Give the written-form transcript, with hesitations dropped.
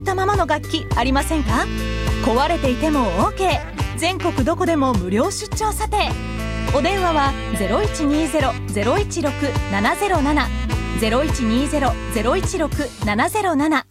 たままの楽器ありませんか？壊れていても OK、 全国どこでも無料出張査定。お電話は 0120-016-707 0120-016-707